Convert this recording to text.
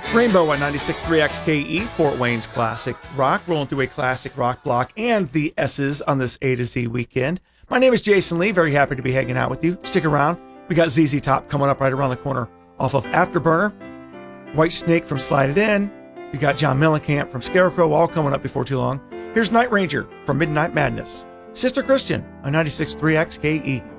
Rainbow at 96.3 XKE, Fort Wayne's Classic Rock, rolling through a classic rock block and the S's on this A to Z weekend. My name is Jason Lee, very happy to be hanging out with you. Stick around. We got ZZ Top coming up right around the corner off of Afterburner, White Snake from Slide It In. We got John Mellencamp from Scarecrow, all coming up before too long. Here's Night Ranger from Midnight Madness. Sister Christian on 96.3 XKE.